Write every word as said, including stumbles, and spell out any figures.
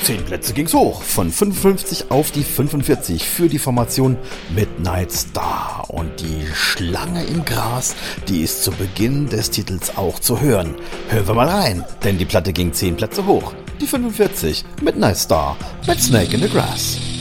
Zehn Plätze ging's hoch, von fünfundfünfzig auf die fünfundvierzig für die Formation Midnight Star. Und die Schlange im Gras, die ist zu Beginn des Titels auch zu hören. Hören wir mal rein, denn die Platte ging zehn Plätze hoch. Die fünfundvierzig, Midnight Star mit Snake in the Grass.